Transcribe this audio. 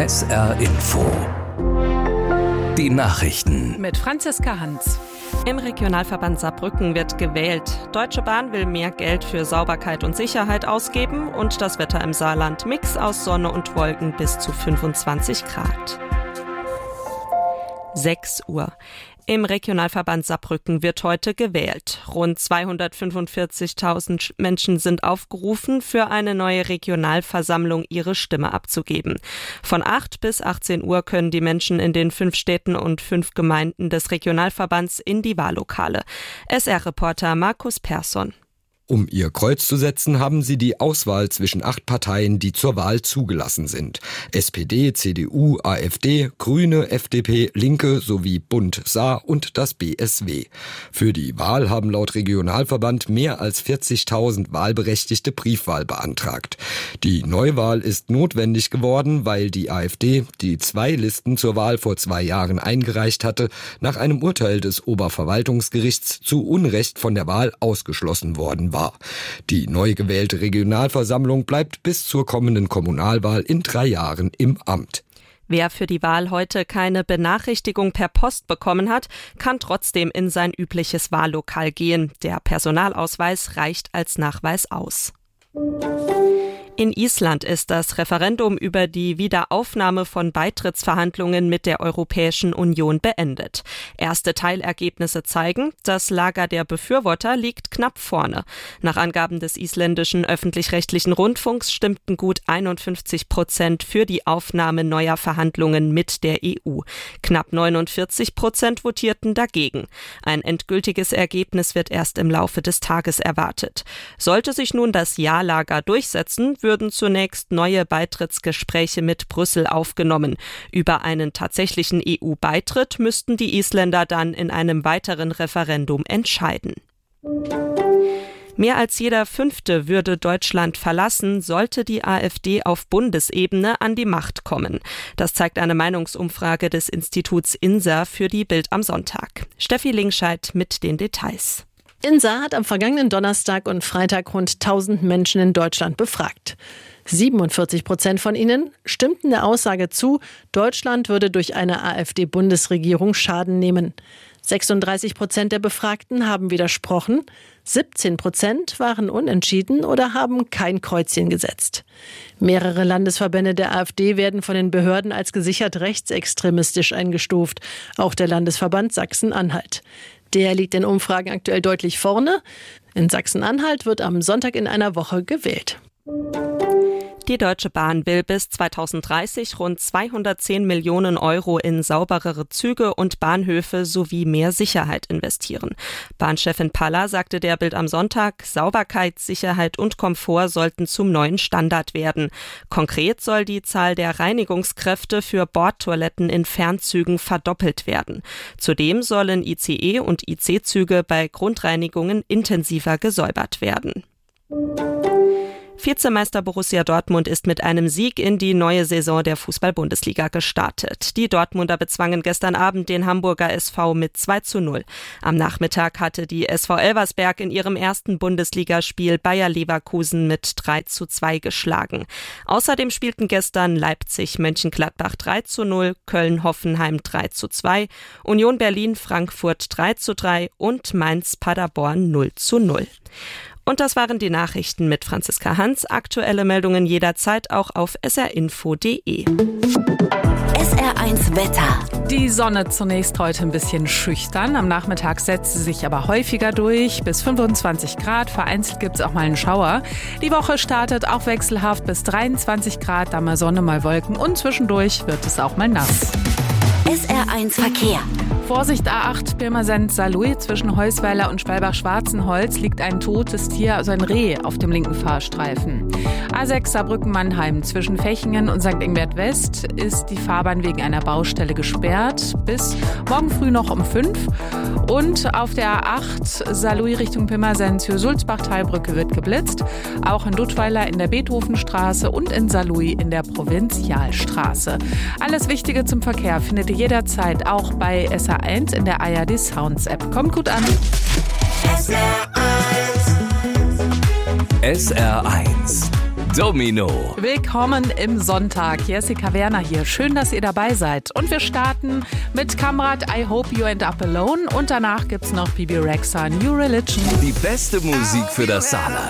SR Info. Die Nachrichten. Mit Franziska Hans. Im Regionalverband Saarbrücken wird gewählt. Deutsche Bahn will mehr Geld für Sauberkeit und Sicherheit ausgeben und das Wetter im Saarland Mix aus Sonne und Wolken bis zu 25 Grad. 6 Uhr. Im Regionalverband Saarbrücken wird heute gewählt. Rund 245.000 Menschen sind aufgerufen, für eine neue Regionalversammlung ihre Stimme abzugeben. Von 8 bis 18 Uhr können die Menschen in den 5 Städten und 5 Gemeinden des Regionalverbands in die Wahllokale. SR-Reporter Markus Persson. Um ihr Kreuz zu setzen, haben sie die Auswahl zwischen 8 Parteien, die zur Wahl zugelassen sind. SPD, CDU, AfD, Grüne, FDP, Linke sowie Bund Saar und das BSW. Für die Wahl haben laut Regionalverband mehr als 40.000 Wahlberechtigte Briefwahl beantragt. Die Neuwahl ist notwendig geworden, weil die AfD, die 2 Listen zur Wahl vor 2 Jahren eingereicht hatte, nach einem Urteil des Oberverwaltungsgerichts zu Unrecht von der Wahl ausgeschlossen worden war. Die neu gewählte Regionalversammlung bleibt bis zur kommenden Kommunalwahl in 3 Jahren im Amt. Wer für die Wahl heute keine Benachrichtigung per Post bekommen hat, kann trotzdem in sein übliches Wahllokal gehen. Der Personalausweis reicht als Nachweis aus. In Island ist das Referendum über die Wiederaufnahme von Beitrittsverhandlungen mit der Europäischen Union beendet. Erste Teilergebnisse zeigen, das Lager der Befürworter liegt knapp vorne. Nach Angaben des isländischen öffentlich-rechtlichen Rundfunks stimmten gut 51% für die Aufnahme neuer Verhandlungen mit der EU. Knapp 49% votierten dagegen. Ein endgültiges Ergebnis wird erst im Laufe des Tages erwartet. Sollte sich nun das Ja-Lager durchsetzen, würden zunächst neue Beitrittsgespräche mit Brüssel aufgenommen. Über einen tatsächlichen EU-Beitritt müssten die Isländer dann in einem weiteren Referendum entscheiden. Mehr als jeder 5. würde Deutschland verlassen, sollte die AfD auf Bundesebene an die Macht kommen. Das zeigt eine Meinungsumfrage des Instituts INSA für die Bild am Sonntag. Steffi Lingscheid mit den Details. INSA hat am vergangenen Donnerstag und Freitag rund 1000 Menschen in Deutschland befragt. 47% von ihnen stimmten der Aussage zu, Deutschland würde durch eine AfD-Bundesregierung Schaden nehmen. 36% der Befragten haben widersprochen, 17% waren unentschieden oder haben kein Kreuzchen gesetzt. Mehrere Landesverbände der AfD werden von den Behörden als gesichert rechtsextremistisch eingestuft, auch der Landesverband Sachsen-Anhalt. Der liegt in Umfragen aktuell deutlich vorne. In Sachsen-Anhalt wird am Sonntag in einer Woche gewählt. Die Deutsche Bahn will bis 2030 rund 210 Millionen Euro in sauberere Züge und Bahnhöfe sowie mehr Sicherheit investieren. Bahnchefin Paller sagte der Bild am Sonntag, Sauberkeit, Sicherheit und Komfort sollten zum neuen Standard werden. Konkret soll die Zahl der Reinigungskräfte für Bordtoiletten in Fernzügen verdoppelt werden. Zudem sollen ICE und IC-Züge bei Grundreinigungen intensiver gesäubert werden. Vizemeister Borussia Dortmund ist mit einem Sieg in die neue Saison der Fußball-Bundesliga gestartet. Die Dortmunder bezwangen gestern Abend den Hamburger SV mit 2:0. Am Nachmittag hatte die SV Elversberg in ihrem ersten Bundesligaspiel Bayer Leverkusen mit 3:2 geschlagen. Außerdem spielten gestern Leipzig-Mönchengladbach 3:0, Köln-Hoffenheim 3:2, Union Berlin-Frankfurt 3:3 und Mainz-Paderborn 0:0. Und das waren die Nachrichten mit Franziska Hans. Aktuelle Meldungen jederzeit auch auf srinfo.de. SR1 Wetter. Die Sonne zunächst heute ein bisschen schüchtern. Am Nachmittag setzt sie sich aber häufiger durch. Bis 25 Grad. Vereinzelt gibt es auch mal einen Schauer. Die Woche startet auch wechselhaft bis 23 Grad. Da mal Sonne, mal Wolken. Und zwischendurch wird es auch mal nass. SR1 Verkehr. Vorsicht A8 Pirmasens-Saarlouis zwischen Heusweiler und Schwalbach-Schwarzenholz liegt ein totes Tier, also ein Reh, auf dem linken Fahrstreifen. A6 Saarbrücken-Mannheim zwischen Fechingen und St. Ingbert West ist die Fahrbahn wegen einer Baustelle gesperrt bis morgen früh noch um 5. Und auf der A8 Saarlouis Richtung Pirmasens für Sulzbach-Talbrücke wird geblitzt. Auch in Duttweiler in der Beethovenstraße und in Saarlouis in der Provinzialstraße. Alles Wichtige zum Verkehr findet ihr jederzeit auch bei SR1 in der ARD Sounds App. Kommt gut an. SR1 Domino. Willkommen im Sonntag. Jessica Werner hier. Schön, dass ihr dabei seid. Und wir starten mit Kamrat I Hope You End Up Alone. Und danach gibt's noch Bibi Rexha, New Religion. Die beste Musik für das Saarland.